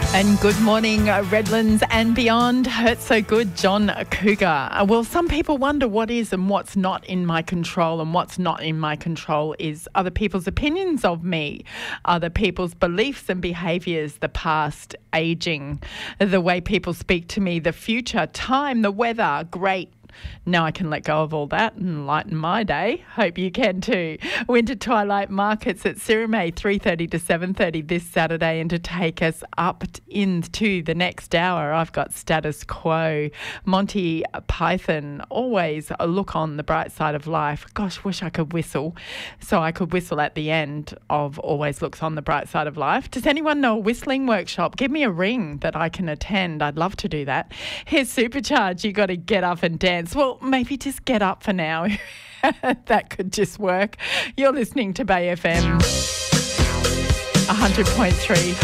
And good morning, Redlands and beyond. Hurt So Good, John Cougar. Well, some people wonder what is and what's not in my control, and what's not in my control is other people's opinions of me, other people's beliefs and behaviours, the past, ageing, the way people speak to me, the future, time, the weather. Great. Now I can let go of all that and lighten my day. Hope you can too. Winter Twilight Markets at Sirime, 3:30 to 7:30 this Saturday. And to take us up into the next hour, I've got Status Quo. Monty Python, always a look on the bright side of life. Gosh, wish I could whistle. So I could whistle at the end of Always Looks on the Bright Side of Life. Does anyone know a whistling workshop? Give me a ring that I can attend. I'd love to do that. Here's Supercharge. You got to get up and dance. Well, maybe just get up for now. That could just work. You're listening to Bay FM 100.3.